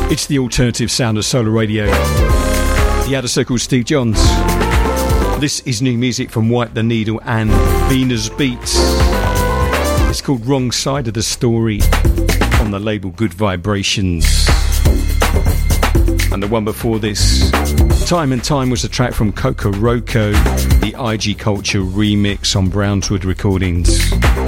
It's the alternative sound of solar radio. The Outer Circle, Steve Johns. This is new music from Wipe the Needle and Venus Beats. It's called Wrong Side of the Story on the label Good Vibrations. And the one before this, Time and Time, was a track from Coco Roco, the IG Culture remix on Brownswood Recordings.